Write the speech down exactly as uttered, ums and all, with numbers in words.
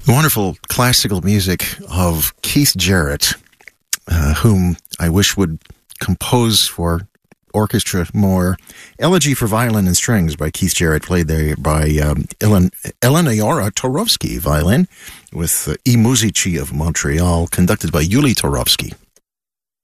The wonderful classical music of Keith Jarrett, uh, whom I wish would compose for orchestra more. Elegy for Violin and Strings by Keith Jarrett, played there by um, Elen- Eleonora Torovsky, violin, with uh, I Musici of Montreal, conducted by Yuli Torovsky.